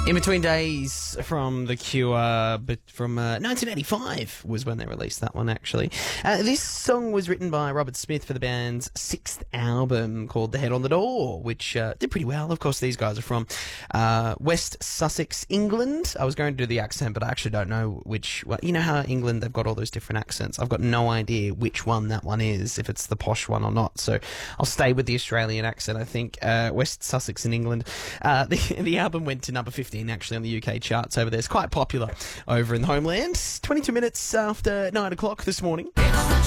In Between Days from The Cure, but from 1985 was when they released that one, actually. This song was written by Robert Smith for the band's sixth album called The Head on the Door, which did pretty well. Of course, these guys are from West Sussex, England. I was going to do the accent, but I actually don't know which one. You know how England, they've got all those different accents. I've got no idea which one that one is, if it's the posh one or not. So I'll stay with the Australian accent, I think. West Sussex in England. The album went to number 15 actually on the UK charts over there. It's quite popular over in the homeland. 22 minutes after 9 o'clock this morning.